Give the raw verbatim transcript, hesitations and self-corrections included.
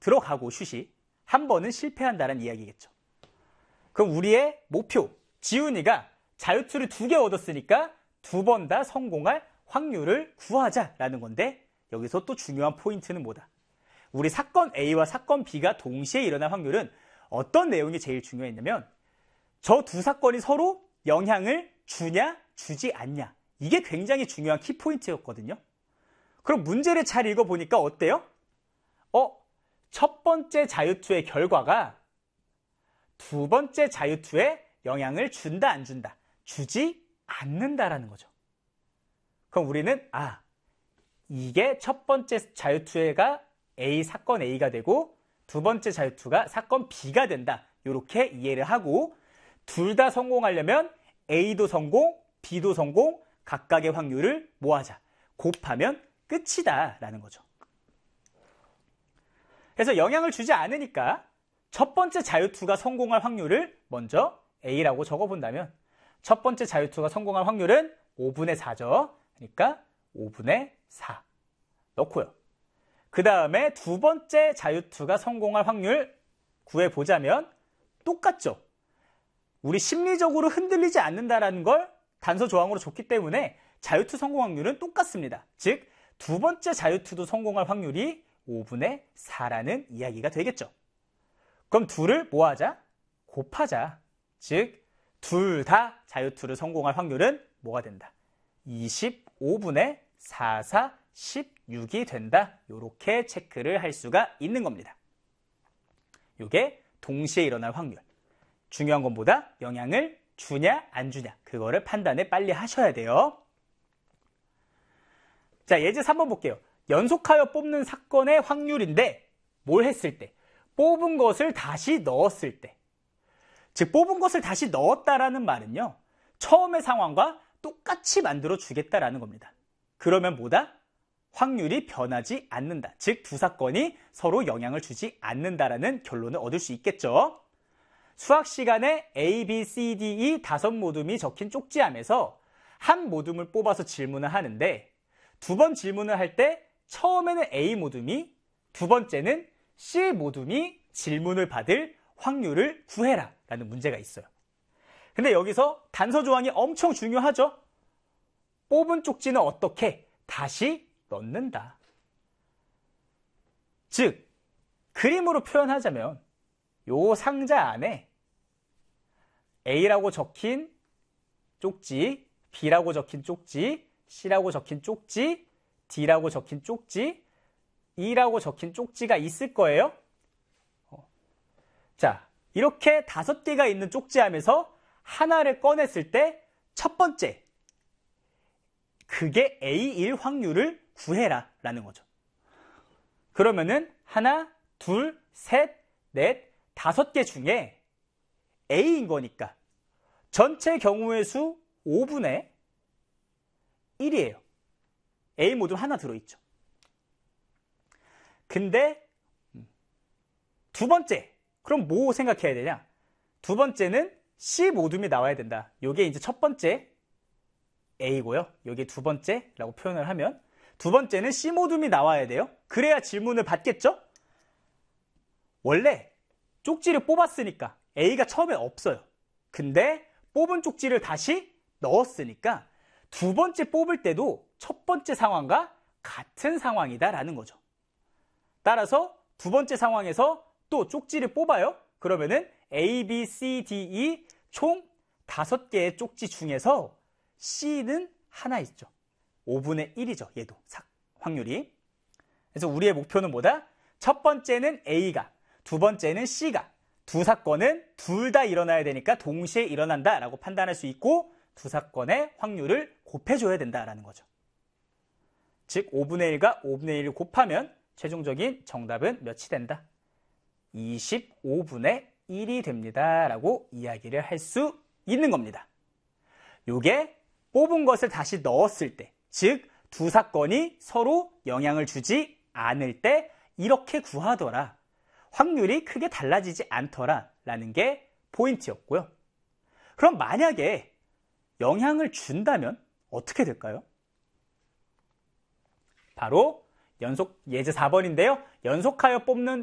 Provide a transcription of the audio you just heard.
들어가고 슛이 한 번은 실패한다는 이야기겠죠. 그럼 우리의 목표, 지훈이가 자유투를 두 개 얻었으니까 두 번 다 성공할 확률을 구하자라는 건데, 여기서 또 중요한 포인트는 뭐다? 우리 사건 A와 사건 B가 동시에 일어날 확률은 어떤 내용이 제일 중요했냐면, 저 두 사건이 서로 영향을 주냐 주지 않냐, 이게 굉장히 중요한 키포인트였거든요. 그럼 문제를 잘 읽어보니까 어때요? 어? 첫 번째 자유투의 결과가 두 번째 자유투에 영향을 준다 안 준다? 주지 않는다라는 거죠. 그럼 우리는 아, 이게 첫 번째 자유투가 A, 사건 A가 되고 두 번째 자유투가 사건 B가 된다, 이렇게 이해를 하고, 둘 다 성공하려면 A도 성공, B도 성공, 각각의 확률을 뭐하자? 곱하면 끝이다 라는 거죠. 그래서 영향을 주지 않으니까 첫 번째 자유투가 성공할 확률을 먼저 A라고 적어본다면, 첫 번째 자유투가 성공할 확률은 오분의 사죠. 그러니까 오분의 사 넣고요. 그 다음에 두 번째 자유투가 성공할 확률 구해보자면 똑같죠. 우리 심리적으로 흔들리지 않는다라는 걸 단서 조항으로 줬기 때문에 자유투 성공 확률은 똑같습니다. 즉, 두 번째 자유투도 성공할 확률이 오분의 사라는 이야기가 되겠죠. 그럼 둘을 뭐 하자? 곱하자. 즉, 둘 다 자유투를 성공할 확률은 뭐가 된다? 이십오분의 사, 사, 십육이 된다. 이렇게 체크를 할 수가 있는 겁니다. 이게 동시에 일어날 확률. 중요한 것보다 영향을 주냐 안 주냐, 그거를 판단을 빨리 하셔야 돼요. 자, 예제 삼 번 볼게요. 연속하여 뽑는 사건의 확률인데 뭘 했을 때? 뽑은 것을 다시 넣었을 때. 즉, 뽑은 것을 다시 넣었다라는 말은요, 처음의 상황과 똑같이 만들어 주겠다라는 겁니다. 그러면 뭐다? 확률이 변하지 않는다. 즉, 두 사건이 서로 영향을 주지 않는다라는 결론을 얻을 수 있겠죠. 수학 시간에 A, B, C, D, E 다섯 모둠이 적힌 쪽지함에서 한 모둠을 뽑아서 질문을 하는데, 두 번 질문을 할 때 처음에는 A 모둠이, 두 번째는 C 모둠이 질문을 받을 확률을 구해라 라는 문제가 있어요. 근데 여기서 단서 조항이 엄청 중요하죠. 뽑은 쪽지는 어떻게? 다시 넣는다. 즉, 그림으로 표현하자면 요 상자 안에 A라고 적힌 쪽지, B라고 적힌 쪽지, C라고 적힌 쪽지, D라고 적힌 쪽지, E라고 적힌 쪽지가 있을 거예요. 어. 자, 이렇게 다섯 개가 있는 쪽지함에서 하나를 꺼냈을 때 첫 번째, 그게 A일 확률을 구해라 라는 거죠. 그러면은 하나, 둘, 셋, 넷, 다섯 개 중에 A인 거니까 전체 경우의 수 오분의 일이에요. A 모듈 하나 들어있죠. 근데 두 번째, 그럼 뭐 생각해야 되냐? 두 번째는 C 모듈이 나와야 된다. 요게 이제 첫 번째 A고요. 요게 두 번째라고 표현을 하면, 두 번째는 C 모듈이 나와야 돼요. 그래야 질문을 받겠죠? 원래 쪽지를 뽑았으니까 A가 처음에 없어요. 근데 뽑은 쪽지를 다시 넣었으니까 두 번째 뽑을 때도 첫 번째 상황과 같은 상황이다라는 거죠. 따라서 두 번째 상황에서 또 쪽지를 뽑아요. 그러면은 A, B, C, D, E 총 다섯 개의 쪽지 중에서 C는 하나 있죠. 오분의 일이죠. 얘도 확률이. 그래서 우리의 목표는 뭐다? 첫 번째는 A가, 두 번째는 C가, 두 사건은 둘 다 일어나야 되니까 동시에 일어난다라고 판단할 수 있고, 두 사건의 확률을 곱해줘야 된다라는 거죠. 즉 오분의 일과 오분의 일을 곱하면 최종적인 정답은 몇이 된다? 이십오분의 일이 됩니다 라고 이야기를 할 수 있는 겁니다. 요게 뽑은 것을 다시 넣었을 때, 즉 두 사건이 서로 영향을 주지 않을 때 이렇게 구하더라, 확률이 크게 달라지지 않더라 라는 게 포인트였고요. 그럼 만약에 영향을 준다면 어떻게 될까요? 바로 연속 예제 사 번인데요. 연속하여 뽑는